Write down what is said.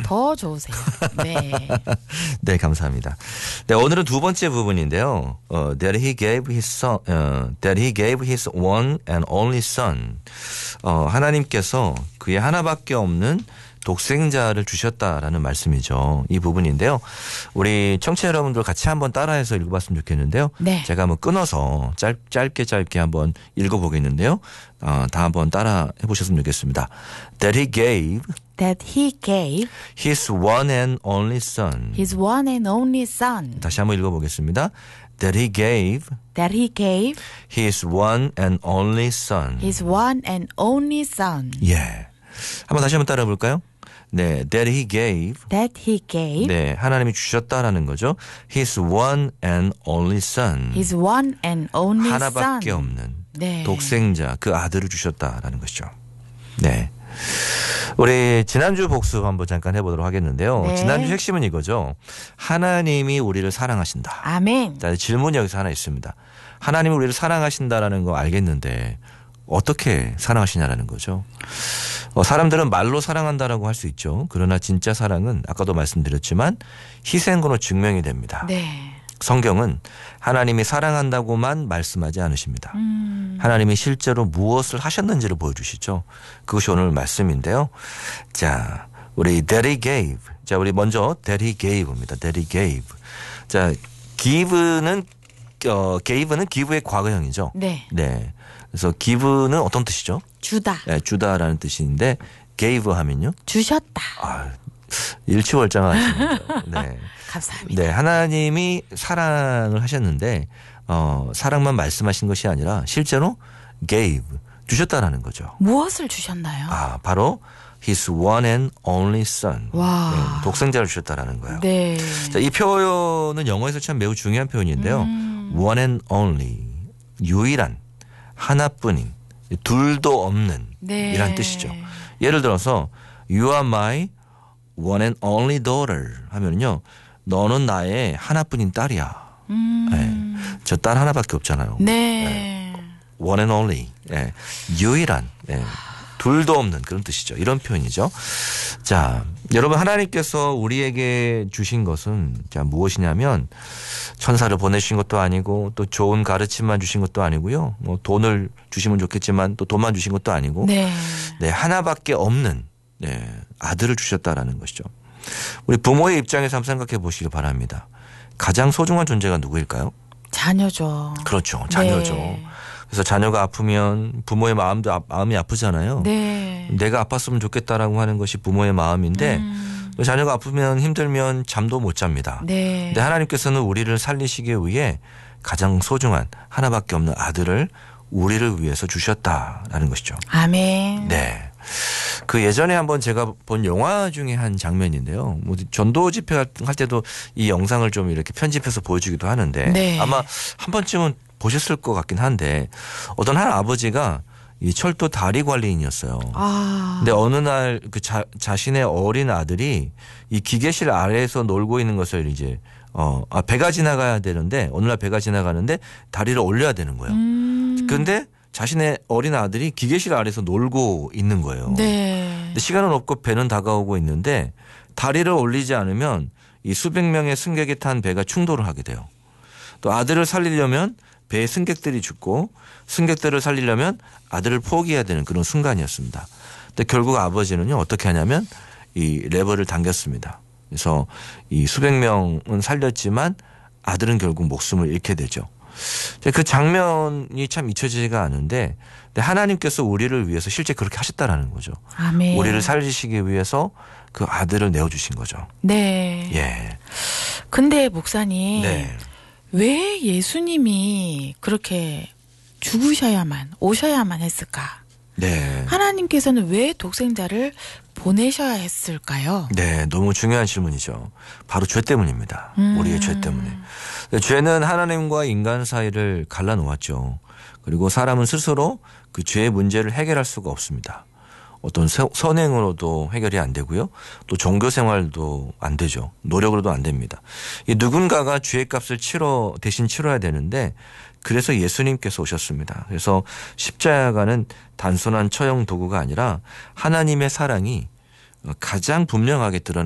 더 좋으세요. 네. 네, 감사합니다. 네, 오늘은 두 번째 부분인데요. That he gave his son, that he gave his one and only son. 하나님께서 그의 하나밖에 없는 독생자를 주셨다라는 말씀이죠. 이 부분인데요. 우리 청취자 여러분들 같이 한번 따라해서 읽어봤으면 좋겠는데요. 네. 제가 한번 끊어서 짧게 한번 읽어보겠는데요. 다 한번 따라 해보셨으면 좋겠습니다. That he gave his one and only son. his one and only son. 다시 한번 읽어보겠습니다. That he gave his one and only son. his one and only son. 예. 한번 다시 한번 따라해 볼까요? 네, that he gave. 네, 하나님이 주셨다라는 거죠. His one and only son. his one and only 하나밖에 son. 없는 네. 독생자, 그 아들을 주셨다라는 것이죠. 네. 우리 지난주 복습 한번 잠깐 해보도록 하겠는데요. 네. 지난주 핵심은 이거죠. 하나님이 우리를 사랑하신다. 아멘. 자, 질문이 여기서 하나 있습니다. 하나님이 우리를 사랑하신다라는 거 알겠는데 어떻게 사랑하시냐라는 거죠. 사람들은 말로 사랑한다라고 할 수 있죠. 그러나 진짜 사랑은 아까도 말씀드렸지만 희생으로 증명이 됩니다. 네. 성경은 하나님이 사랑한다고만 말씀하지 않으십니다. 하나님이 실제로 무엇을 하셨는지를 보여주시죠. 그것이 오늘 말씀인데요. 자, 우리 that he gave. 자, 우리 먼저 that he gave입니다. that he gave. 자, give는 give의 과거형이죠. 네. 네. 그래서 give는 어떤 뜻이죠? 주다. 네, 주다라는 뜻인데 gave 하면요? 주셨다. 일치월장하십니다. 네. 감사합니다. 네, 하나님이 사랑을 하셨는데 사랑만 말씀하신 것이 아니라 실제로 gave 주셨다라는 거죠. 무엇을 주셨나요? 바로 his one and only son. 와. 네, 독생자를 주셨다라는 거예요. 네. 자, 이 표현은 영어에서 참 매우 중요한 표현인데요. one and only 유일한 하나뿐인 둘도 없는 네. 이란 뜻이죠. 예를 들어서 You are my one and only daughter 하면요. 너는 나의 하나뿐인 딸이야. 네. 저 딸 하나밖에 없잖아요. 네. one and only. 네. 유일한. 네. 둘도 없는 그런 뜻이죠. 이런 표현이죠. 자, 여러분 하나님께서 우리에게 주신 것은 자 무엇이냐면 천사를 보내주신 것도 아니고 또 좋은 가르침만 주신 것도 아니고요. 뭐 돈을 주시면 좋겠지만 또 돈만 주신 것도 아니고 네. 네, 하나밖에 없는 네, 아들을 주셨다라는 것이죠. 우리 부모의 입장에서 한번 생각해 보시기 바랍니다. 가장 소중한 존재가 누구일까요? 자녀죠. 그렇죠. 자녀죠. 네. 그래서 자녀가 아프면 부모의 마음이 아프잖아요. 네. 내가 아팠으면 좋겠다라고 하는 것이 부모의 마음인데 자녀가 아프면 힘들면 잠도 못 잡니다. 네. 근데 하나님께서는 우리를 살리시기 위해 가장 소중한 하나밖에 없는 아들을 우리를 위해서 주셨다라는 것이죠. 아멘. 네. 그 예전에 한번 제가 본 영화 중에 한 장면인데요. 뭐 전도 집회 할 때도 이 영상을 좀 이렇게 편집해서 보여주기도 하는데 네. 아마 한 번쯤은 보셨을 것 같긴 한데 어떤 한 아버지가 이 철도 다리 관리인이었어요. 근데 어느 날 그 자신의 어린 아들이 이 기계실 아래에서 놀고 있는 것을 이제 배가 지나가야 되는데 어느 날 배가 지나가는데 다리를 올려야 되는 거예요. 그런데 자신의 어린 아들이 기계실 아래에서 놀고 있는 거예요. 네. 근데 시간은 없고 배는 다가오고 있는데 다리를 올리지 않으면 이 수백 명의 승객이 탄 배가 충돌을 하게 돼요. 또 아들을 살리려면 배의 승객들이 죽고 승객들을 살리려면 아들을 포기해야 되는 그런 순간이었습니다. 근데 결국 아버지는요 어떻게 하냐면 이 레버를 당겼습니다. 그래서 이 수백 명은 살렸지만 아들은 결국 목숨을 잃게 되죠. 그 장면이 참 잊혀지지가 않은데 하나님께서 우리를 위해서 실제 그렇게 하셨다라는 거죠. 아멘. 우리를 살리시기 위해서 그 아들을 내어주신 거죠. 네. 예. 근데 목사님. 네. 왜 예수님이 그렇게 오셔야만 했을까? 네. 하나님께서는 왜 독생자를 보내셔야 했을까요? 네, 너무 중요한 질문이죠. 바로 죄 때문입니다. 우리의 죄 때문에. 죄는 하나님과 인간 사이를 갈라놓았죠. 그리고 사람은 스스로 그 죄의 문제를 해결할 수가 없습니다. 어떤 선행으로도 해결이 안 되고요. 또 종교 생활도 안 되죠. 노력으로도 안 됩니다. 누군가가 죄의 값을 대신 치러야 되는데 그래서 예수님께서 오셨습니다. 그래서 십자가는 단순한 처형 도구가 아니라 하나님의 사랑이 가장 분명하게 드러나는